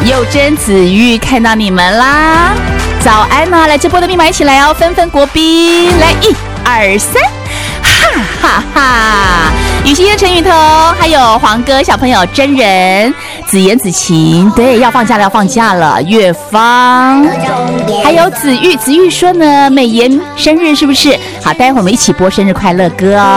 佑珍、子玉看到你们啦，早安呐！来直播的密码一起来哦，纷纷国宾来1、2、3，哈哈哈！雨欣、陈雨桐，还有黄哥小朋友真人、子言、子晴，对，要放假了，要放假了。月芳，还有子玉，子玉说呢，美妍生日是不是？好，待会儿我们一起播生日快乐歌哦。